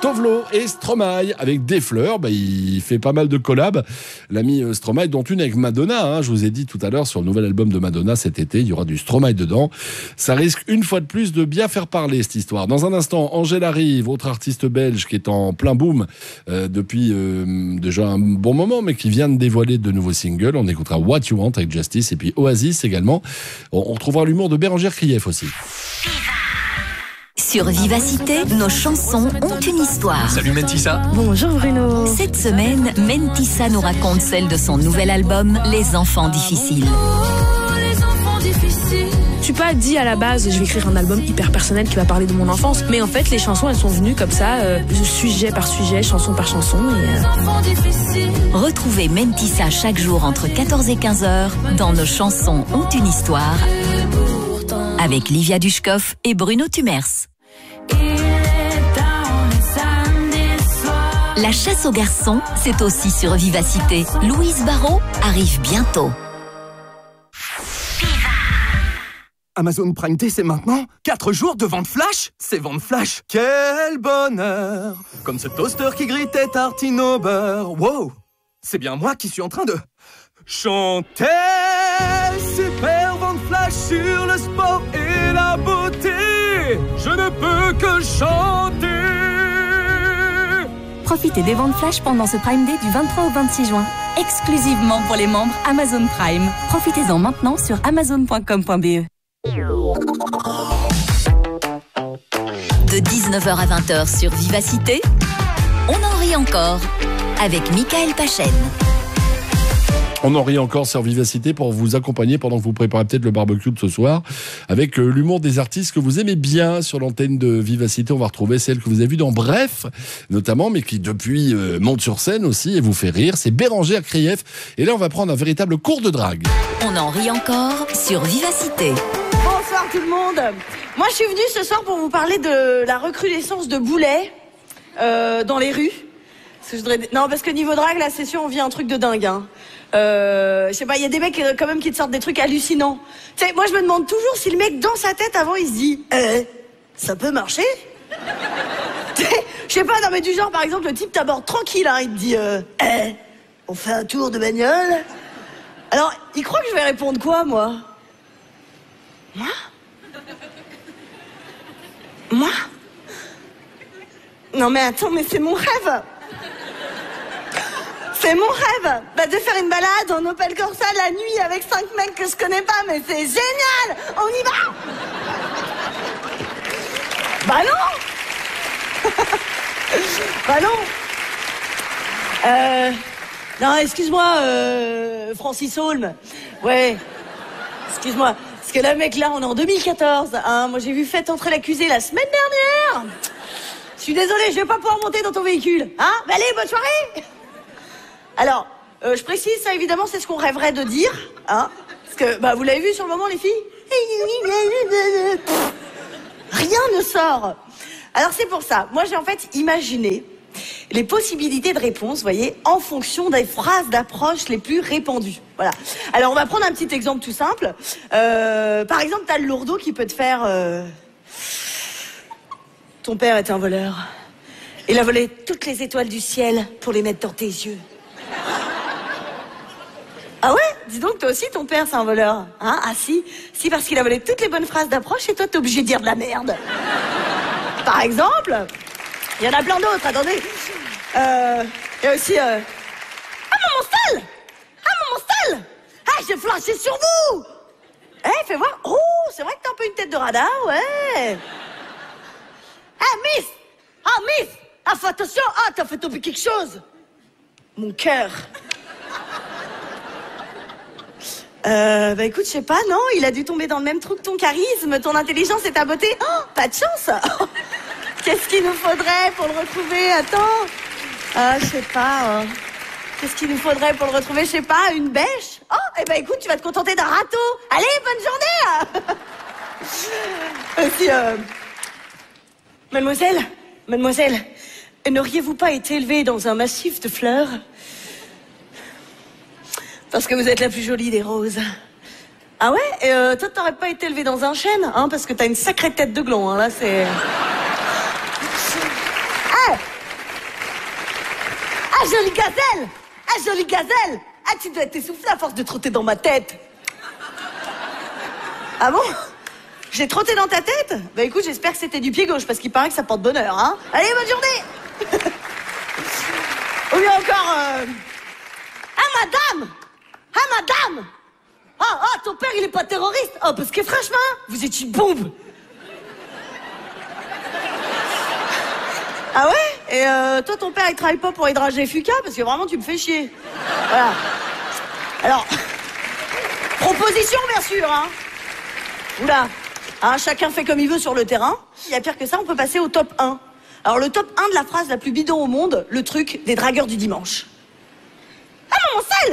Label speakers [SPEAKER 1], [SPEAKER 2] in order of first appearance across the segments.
[SPEAKER 1] Sovlo et Stromae avec des fleurs. Il fait pas mal de collabs. L'ami Stromae, dont une avec Madonna. Je vous ai dit tout à l'heure sur le nouvel album de Madonna cet été, il y aura du Stromae dedans. Ça risque une fois de plus de bien faire parler cette histoire. Dans un instant, Angèle arrive, autre artiste belge qui est en plein boom depuis déjà un bon moment, mais qui vient de dévoiler de nouveaux singles. On écoutera What You Want avec Justice et puis Oasis également. On retrouvera l'humour de Bérangère Krief aussi.
[SPEAKER 2] Sur Vivacité, nos chansons ont une histoire.
[SPEAKER 3] Salut Mentissa.
[SPEAKER 4] Bonjour Bruno.
[SPEAKER 2] Cette semaine, Mentissa nous raconte celle de son nouvel album, Les Enfants Difficiles.
[SPEAKER 4] Je suis pas dit à la base, je vais écrire un album hyper personnel qui va parler de mon enfance, mais en fait les chansons elles sont venues comme ça, sujet par sujet, chanson par chanson.
[SPEAKER 2] Retrouvez Mentissa chaque jour entre 14 et 15 heures dans Nos chansons ont une histoire avec Livia Dushkov et Bruno Tumers. La chasse aux garçons, c'est aussi sur Vivacité. Louise Barrault arrive bientôt.
[SPEAKER 5] Amazon Prime Day, c'est maintenant 4 jours de vente flash. C'est vente flash. Quel bonheur. Comme ce toaster qui grillait tartine au beurre. Wow. C'est bien moi qui suis en train de chanter. Super vente flash sur le sport et la beauté. Je ne peux que chanter.
[SPEAKER 6] Profitez des ventes flash pendant ce Prime Day du 23 au 26 juin. Exclusivement pour les membres Amazon Prime. Profitez-en maintenant sur amazon.com.be.
[SPEAKER 2] De 19h à 20h sur Vivacité, on en rit encore avec Michael Pachen.
[SPEAKER 1] On en rit encore sur Vivacité pour vous accompagner pendant que vous préparez peut-être le barbecue de ce soir avec l'humour des artistes que vous aimez bien sur l'antenne de Vivacité. On va retrouver celle que vous avez vue dans Bref, notamment, mais qui depuis monte sur scène aussi et vous fait rire. C'est Bérangère Krief. Et là, on va prendre un véritable cours de drague.
[SPEAKER 2] On en rit encore sur Vivacité.
[SPEAKER 7] Bonsoir tout le monde. Moi, je suis venue ce soir pour vous parler de la recrudescence de boulets dans les rues. Non, parce que niveau drague, là, c'est sûr, on vit un truc de dingue. Je sais pas, il y a des mecs quand même qui te sortent des trucs hallucinants. Tu sais, moi, je me demande toujours si le mec, dans sa tête, avant, il se dit ça peut marcher. Je sais pas, non mais du genre, par exemple, le type t'aborde tranquille, il te dit on fait un tour de bagnole. Alors, il croit que je vais répondre quoi, moi? Moi? Non mais attends, mais c'est mon rêve. C'est mon rêve de faire une balade en Opel Corsa la nuit avec 5 mecs que je connais pas, mais c'est génial. On y va. Bah non. Bah non. Non, excuse-moi, Francis Holm. Ouais, excuse-moi. Parce que là, mec, là, on est en 2014. Moi, j'ai vu Faites entrer l'accusé la semaine dernière. Je suis désolée, je vais pas pouvoir monter dans ton véhicule. Allez, bonne soirée. Alors, je précise, ça, évidemment, c'est ce qu'on rêverait de dire. Parce que, vous l'avez vu sur le moment, les filles? Rien ne sort. Alors, c'est pour ça. Moi, j'ai en fait imaginé les possibilités de réponse, vous voyez, en fonction des phrases d'approche les plus répandues. Voilà. Alors, on va prendre un petit exemple tout simple. Par exemple, t'as le lourdeau qui peut te faire... Ton père était un voleur. Il a volé toutes les étoiles du ciel pour les mettre dans tes yeux. Ah ouais? Dis donc, toi aussi, ton père, c'est un voleur. Ah si? Si, parce qu'il a volé toutes les bonnes phrases d'approche et toi, t'es obligé de dire de la merde. Par exemple... Il y en a plein d'autres, attendez. Il y a aussi... Ah, maman Stal! Ah, maman Stal! Ah, j'ai flashé sur vous! Fais voir. Oh, c'est vrai que t'as un peu une tête de radar, ouais. Ah, Miss! Ah, Miss! Ah, fais attention! Ah, t'as fait tomber quelque chose! Mon cœur. Écoute, je sais pas, non? Il a dû tomber dans le même trou que ton charisme, ton intelligence et ta beauté. Oh, pas de chance! Qu'est-ce qu'il nous faudrait pour le retrouver? Attends. Je sais pas. Qu'est-ce qu'il nous faudrait pour le retrouver? Je sais pas, une bêche? Oh, écoute, tu vas te contenter d'un râteau. Allez, bonne journée. Aussi, Mademoiselle, n'auriez-vous pas été élevée dans un massif de fleurs? Parce que vous êtes la plus jolie des roses. Ah ouais? Et toi, t'aurais pas été élevée dans un chêne, parce que t'as une sacrée tête de gland, là, c'est... jolie gazelle! Ah, jolie gazelle! Ah, tu dois être essoufflée à force de trotter dans ma tête. Ah bon? J'ai trotté dans ta tête? Bah écoute, j'espère que c'était du pied gauche, parce qu'il paraît que ça porte bonheur, hein. Allez, bonne journée. Ou bien encore... Ah, madame! Ah, madame! Ah, ton père, il est pas terroriste? Oh, parce que franchement, vous êtes une bombe. Ah ouais? Et toi, ton père, il travaille pas pour Hydrager Fuka? Parce que vraiment, tu me fais chier. Voilà. Alors, proposition, bien sûr, hein. Oula. Hein, chacun fait comme il veut sur le terrain. Il y a pire que ça, on peut passer au top 1. Alors, le top 1 de la phrase la plus bidon au monde, le truc des dragueurs du dimanche. Ah, maman sale!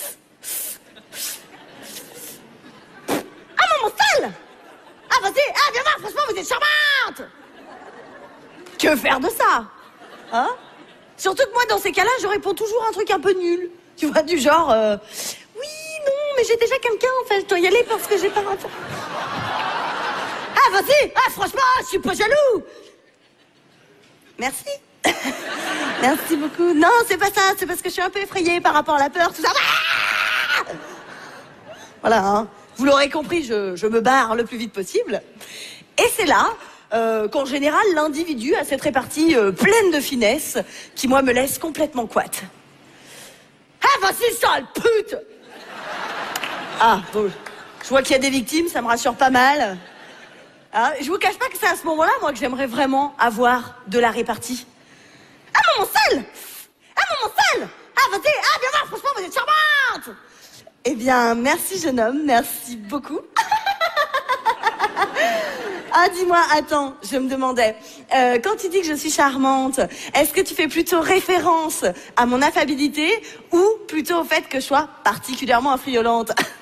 [SPEAKER 7] Ah, maman sale! Ah, vas-y, ah, viens voir, franchement, vous êtes charmante! Que faire de ça? Hein? Surtout que moi, dans ces cas-là, je réponds toujours un truc un peu nul. Tu vois, du genre, oui, non, mais j'ai déjà quelqu'un, en fait, je dois y aller parce que j'ai pas un... Ah, vas-y! Ah, franchement, je suis pas jaloux! Merci. Merci beaucoup. Non, c'est pas ça, c'est parce que je suis un peu effrayée par rapport à la peur, tout ça. Ah, voilà, hein. Vous l'aurez compris, je me barre le plus vite possible. Et c'est là qu'en général, l'individu a cette répartie pleine de finesse qui, moi, me laisse complètement couate. Ah, vas-y, sale pute! Ah, bon, je vois qu'il y a des victimes, ça me rassure pas mal. Hein, je vous cache pas que c'est à ce moment-là, moi, que j'aimerais vraiment avoir de la répartie. Ah, maman sale! Ah, maman sale! Ah, vas-y, ah, viens voir, franchement, vous êtes charmante! Eh bien, merci, jeune homme, merci beaucoup. Ah, dis-moi, attends, je me demandais, quand tu dis que je suis charmante, est-ce que tu fais plutôt référence à mon affabilité ou plutôt au fait que je sois particulièrement affriolante?